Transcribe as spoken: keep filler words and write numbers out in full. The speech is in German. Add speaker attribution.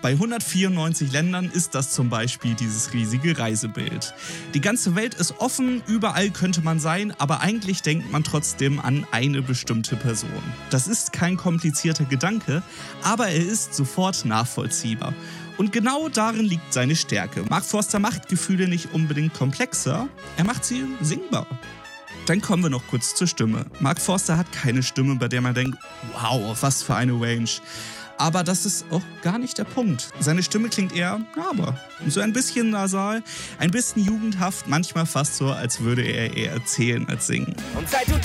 Speaker 1: Bei hundertvierundneunzig Ländern ist das zum Beispiel dieses riesige Reisebild. Die ganze Welt ist offen, überall könnte man sein, aber eigentlich denkt man trotzdem an eine bestimmte Person. Das ist kein komplizierter Gedanke, aber er ist sofort nachvollziehbar. Und genau darin liegt seine Stärke. Mark Forster macht Gefühle nicht unbedingt komplexer, er macht sie singbar. Dann kommen wir noch kurz zur Stimme. Mark Forster hat keine Stimme, bei der man denkt, wow, was für eine Range. Aber das ist auch gar nicht der Punkt. Seine Stimme klingt eher nahbar. So ein bisschen nasal, ein bisschen jugendhaft, manchmal fast so, als würde er eher erzählen als singen.
Speaker 2: Und seit du